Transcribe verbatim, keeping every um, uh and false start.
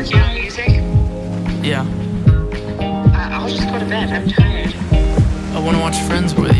working on music? Yeah. I- I'll just go to bed. I'm tired. I want to watch Friends with